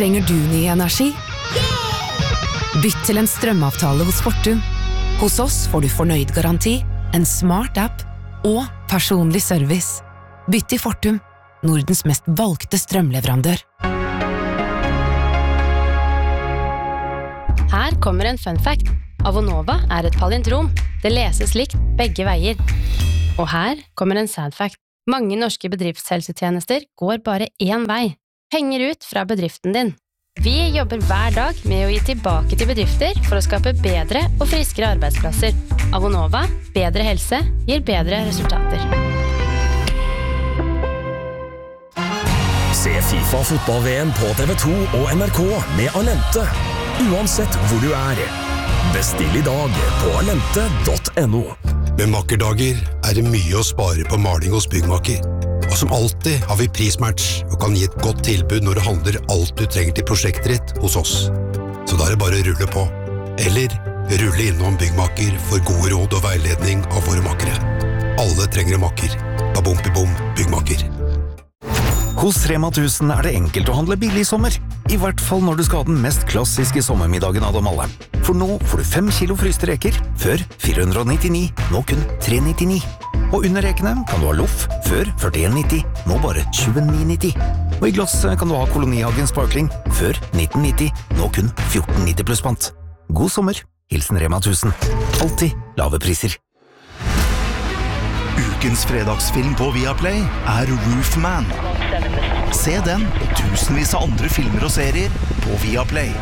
Trenger du ny energi? Bytt til en strømavtale hos Fortum. Hos oss får du fornøyd garanti, en smart app og personlig service. Bytt til Fortum, Nordens mest valgte strømleverandør. Her kommer en fun fact. Avonova et palindrom. Det leses likt begge veier. Og her kommer en sad fact. Mange norske bedriftshelsetjenester går bare én vei. Henger ut fra bedriften din. Vi jobber hver dag med å gi tilbake til bedrifter for å skape bedre og friskere arbeidsplasser. Avonova, bedre helse, gir bedre resultater. Se FIFA fotball-VM på TV2 og NRK med Alente. Uansett hvor du Bestill I dag på alente.no. Med makkerdager det mye å spare på maling hos byggmaker. Og som alltid har vi prismatch og kan gi et godt tilbud når det handler alt du trenger til prosjektet ditt hos oss. Så da det bare å rulle på. Eller rulle innom byggmaker for gode råd og veiledning av våre makkere. Alle trenger en makker. Babompi-bom, byggmaker. Hos Rema 1000 det enkelt å handle billig I sommer. I hvert fall når du skal ha den mest klassiske sommermiddagen av dem alle. For nå får du 5 kilo fryste reker, før 499, nå kun 399. Og under rekene kan du ha loff, før 41,90, nå bare 29,90. Og I glass kan du ha Kolonihagen Sparkling, før 1990, nå kun 14,90 pluss pant. God sommer, hilsen Rema 1000. Alltid lave priser. Ukens fredagsfilm på Viaplay Roofman. Se den og tusenvis av andre filmer og serier på Viaplay.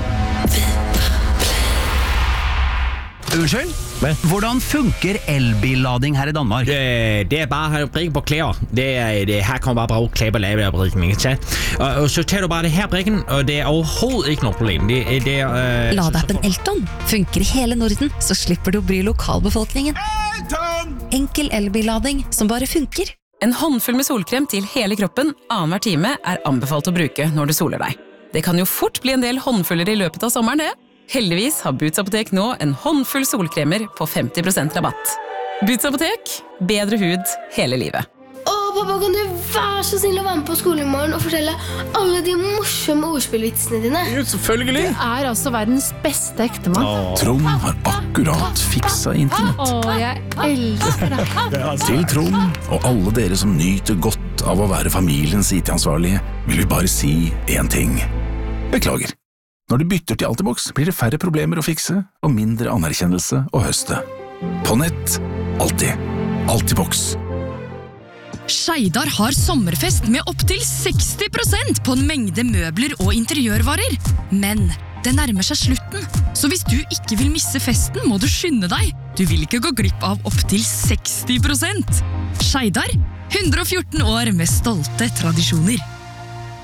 Unnskyld? Hvordan funker elbillading her I Danmark? Det bare å brikke på klær. Her kan man bare bruke klær på lave brikken, ikke sant? Og så tar du bare det her brikken, og det overhovedet ikke noe problem. Ladeappen Elton funker I hele Norden, så slipper du å bry lokalbefolkningen. Enkel elbillading som bare funker. En håndfull med solkrem til hele kroppen annenhver time anbefalt å bruke når du soler deg. Det kan jo fort bli en del håndfuller I løpet av sommeren, det. Heldigvis har Boots Apotek nå en håndfull solkremer på 50% rabatt. Boots Apotek, bedre hud hele livet. Pappa, kan du være så snill å være med på skolen I morgen og fortelle alle de morsomme ordspillvitsene dine? Jo, selvfølgelig. Du altså verdens beste ektemann. Trond har akkurat fiksa internett. Jeg elsker det. Til Trond og alle dere som nyter godt av å være familiens IT-ansvarlige, vil vi bare si en ting. Beklager. Når du bytter til Altibox, blir det færre problemer å fikse og mindre anerkjennelse å høste. På nett, alltid. Altibox. Skeidar har sommerfest med opp til 60% på en mengde møbler og interiørvarer. Men det nærmer seg slutten, så hvis du ikke vil misse festen, må du skynde deg. Du vil ikke gå glipp av opp til 60%. Skeidar, 114 år med stolte tradisjoner.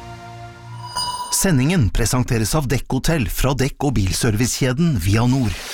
Sendingen presenteres av Dekk Hotell fra Dekk- og bilservicekjeden Via Nord.